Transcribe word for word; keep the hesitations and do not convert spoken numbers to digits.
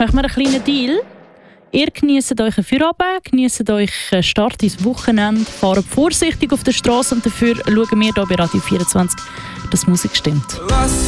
Machen wir einen kleinen Deal. Ihr genießt euch einen Feierabend, genießt euch einen Start ins Wochenende, fahrt vorsichtig auf der Straße und dafür schauen wir hier bei Radio vierundzwanzig, dass die Musik stimmt.